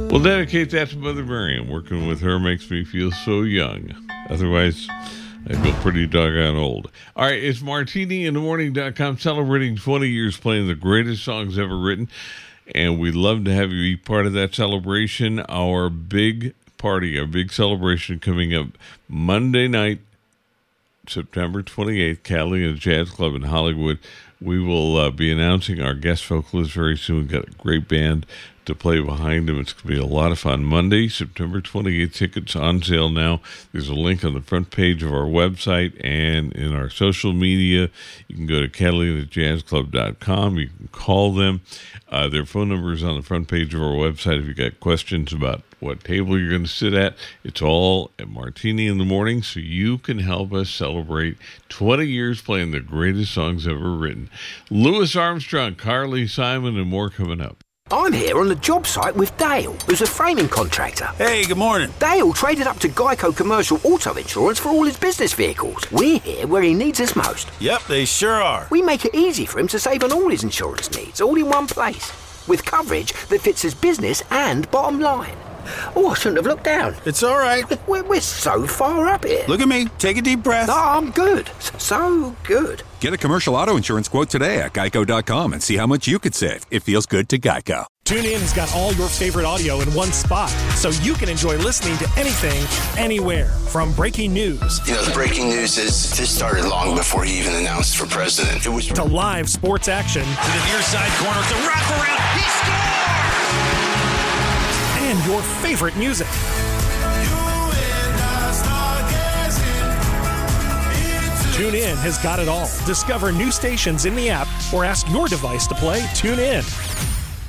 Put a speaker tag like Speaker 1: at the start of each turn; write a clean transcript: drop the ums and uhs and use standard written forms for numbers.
Speaker 1: We'll dedicate that to Mother Miriam. Working with her makes me feel so young. Otherwise, I feel pretty doggone old. All right, it's martiniinthemorning.com celebrating 20 years playing the greatest songs ever written. And we'd love to have you be part of that celebration. Our big party, our big celebration coming up Monday night, September 28th, Catalina Jazz Club in Hollywood. We will be announcing our guest vocalist very soon. We've got a great band to play behind him. It's going to be a lot of fun. Monday, September 28th, tickets on sale now. There's a link on the front page of our website and in our social media. You can go to CatalinaJazzClub.com. You can call them. Their phone number is on the front page of our website. If you've got questions about what table you're going to sit at, it's all at Martini in the Morning, so you can help us celebrate 20 years playing the greatest songs ever written. Louis Armstrong, Carly Simon, and more coming up.
Speaker 2: I'm here on the job site with Dale, who's a framing contractor.
Speaker 3: Hey, good morning.
Speaker 2: Dale traded up to Geico Commercial Auto Insurance for all his business vehicles. We're here where he needs us most.
Speaker 3: Yep, they sure are.
Speaker 2: We make it easy for him to save on all his insurance needs, all in one place, with coverage that fits his business and bottom line. Oh, I shouldn't have looked down.
Speaker 3: It's all right.
Speaker 2: We're so far up here.
Speaker 3: Look at me. Take a deep breath.
Speaker 2: No, I'm good. So good.
Speaker 4: Get a commercial auto insurance quote today at Geico.com and see how much you could save. It feels good to Geico.
Speaker 5: TuneIn has got all your favorite audio in one spot, so you can enjoy listening to anything, anywhere. From breaking news.
Speaker 6: You know, the breaking news is this started long before he even announced for president. It was
Speaker 5: to live sports action.
Speaker 7: To the near side corner, it's a wraparound. He scores!
Speaker 5: And your favorite music. TuneIn has got it all. Discover new stations in the app or ask your device to play TuneIn.